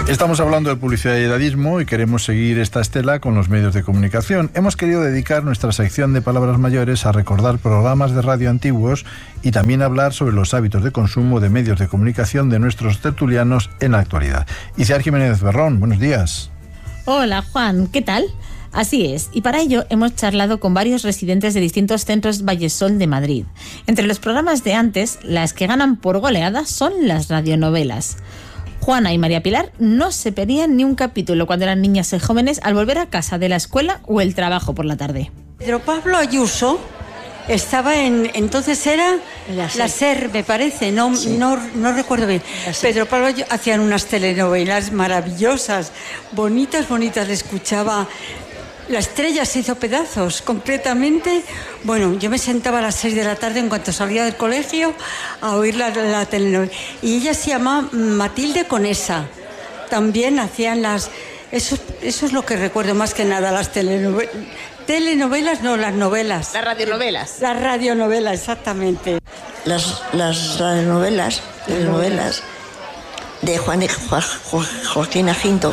Estamos hablando de publicidad y edadismo y queremos seguir esta estela con los medios de comunicación. Hemos querido dedicar nuestra sección de palabras mayores a recordar programas de radio antiguos y también hablar sobre los hábitos de consumo de medios de comunicación de nuestros tertulianos en la actualidad. Iciar Jiménez Berrón, buenos días. Hola Juan, ¿qué tal? Así es, y para ello hemos charlado con varios residentes de distintos centros Vallesol de Madrid. Entre los programas de antes, las que ganan por goleada son las radionovelas. Juana y María Pilar no se perdían ni un capítulo cuando eran niñas y jóvenes al volver a casa de la escuela o el trabajo por la tarde. Pedro Pablo Ayuso estaba entonces era la SER, me parece, no recuerdo bien. Pedro Pablo Ayuso hacían unas telenovelas maravillosas, bonitas, le escuchaba. La estrella se hizo pedazos, concretamente. Bueno, yo me sentaba a las 6 de la tarde en cuanto salía del colegio a oír la telenovela. Y ella se llama Matilde Conesa. También hacían las... Eso es lo que recuerdo más que nada, las telenovelas. Telenovelas, no, las novelas. Las radionovelas. Las radionovelas, exactamente. Las radionovelas, telenovelas de Joaquina Ginto.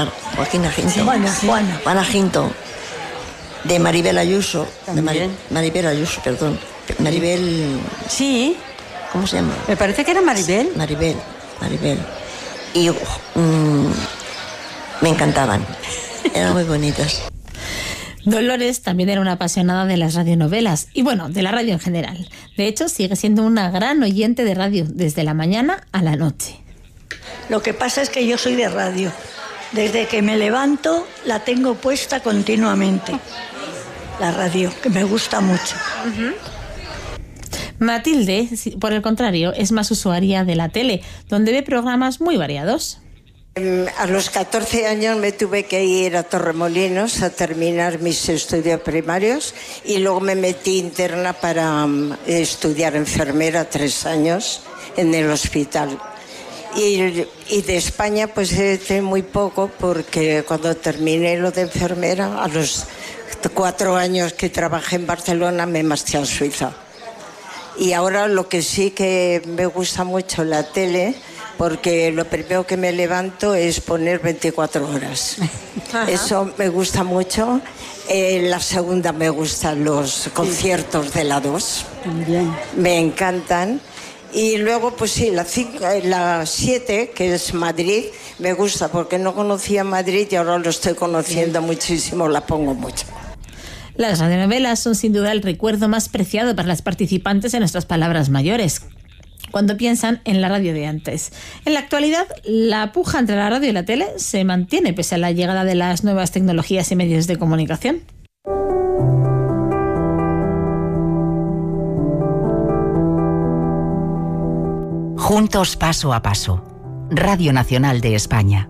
Juana Ginto, de Maribel Ayuso, Maribel Ayuso, perdón. Maribel... Sí. ¿Cómo se llama? Me parece que era Maribel. Maribel. Y me encantaban, eran muy bonitas. Dolores también era una apasionada de las radionovelas y bueno, de la radio en general. De hecho, sigue siendo una gran oyente de radio desde la mañana a la noche. Lo que pasa es que yo soy de radio. Desde que me levanto la tengo puesta continuamente, la radio, que me gusta mucho. Matilde, por el contrario, es más usuaria de la tele, donde ve programas muy variados. A los 14 años me tuve que ir a Torremolinos a terminar mis estudios primarios y luego me metí interna para estudiar enfermera 3 años en el hospital. Y de España pues sé muy poco porque cuando terminé lo de enfermera, a los 4 años que trabajé en Barcelona me marché a Suiza. Y ahora lo que sí que me gusta mucho la tele, porque lo primero que me levanto es poner 24 horas. Ajá. Eso me gusta mucho. La segunda me gustan los conciertos de la 2. También. Me encantan. Y luego, pues sí, la 7, que es Madrid, me gusta porque no conocía Madrid y ahora lo estoy conociendo muchísimo, la pongo mucho. Las radionovelas son sin duda el recuerdo más preciado para las participantes en nuestras palabras mayores, cuando piensan en la radio de antes. En la actualidad, la puja entre la radio y la tele se mantiene pese a la llegada de las nuevas tecnologías y medios de comunicación. Juntos paso a paso. Radio Nacional de España.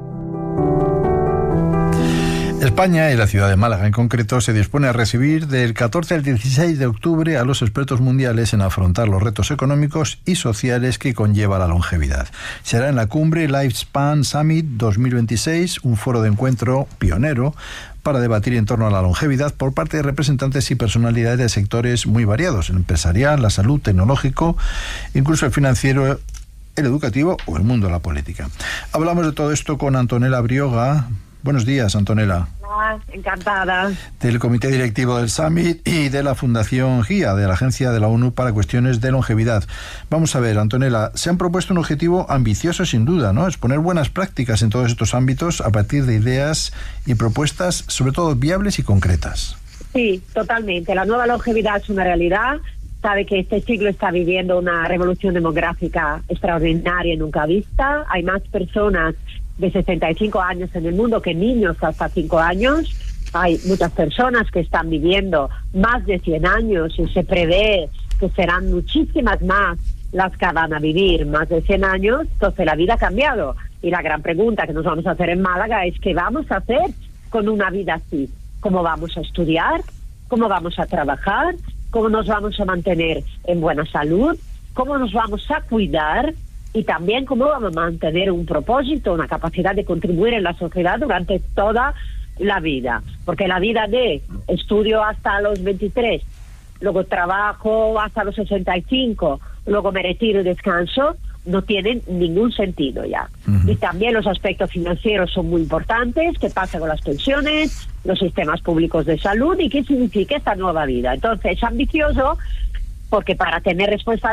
España, y la ciudad de Málaga en concreto, se dispone a recibir del 14 al 16 de octubre a los expertos mundiales en afrontar los retos económicos y sociales que conlleva la longevidad. Será en la cumbre Lifespan Summit 2026, un foro de encuentro pionero para debatir en torno a la longevidad por parte de representantes y personalidades de sectores muy variados, el empresarial, la salud, tecnológico, incluso el financiero, el educativo o el mundo de la política. Hablamos de todo esto con Antonella Brioga. Buenos días, Antonella. Encantada. Del Comité Directivo del Summit y de la Fundación GIA, de la Agencia de la ONU para Cuestiones de Longevidad. Vamos a ver, Antonella, se han propuesto un objetivo ambicioso sin duda, ¿no? Es poner buenas prácticas en todos estos ámbitos a partir de ideas y propuestas, sobre todo viables y concretas. Sí, totalmente. La nueva longevidad es una realidad. Sabe que este siglo está viviendo una revolución demográfica extraordinaria y nunca vista. Hay más personas de 65 años en el mundo que niños hasta 5 años. Hay muchas personas que están viviendo más de 100 años y se prevé que serán muchísimas más las que van a vivir más de 100 años. Entonces la vida ha cambiado y la gran pregunta que nos vamos a hacer en Málaga es ¿qué vamos a hacer con una vida así? ¿Cómo vamos a estudiar? ¿Cómo vamos a trabajar? ¿Cómo nos vamos a mantener en buena salud? ¿Cómo nos vamos a cuidar? Y también cómo vamos a mantener un propósito, una capacidad de contribuir en la sociedad durante toda la vida. Porque la vida de estudio hasta los 23, luego trabajo hasta los 65, luego me retiro y descanso, no tienen ningún sentido ya. Y también los aspectos financieros son muy importantes. ¿Qué pasa con las pensiones, los sistemas públicos de salud y qué significa esta nueva vida? Entonces es ambicioso porque para tener respuestas